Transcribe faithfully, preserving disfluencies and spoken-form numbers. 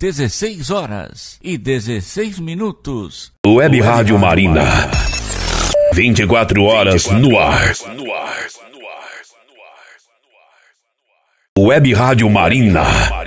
dezesseis horas e dezesseis minutos. Web Rádio Marina. vinte e quatro horas no ar. Web Rádio Marina.